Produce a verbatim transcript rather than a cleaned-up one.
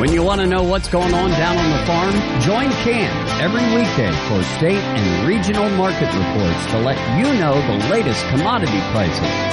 When you want to know what's going on down on the farm, join Cam every weekday for state and regional market reports to let you know the latest commodity prices,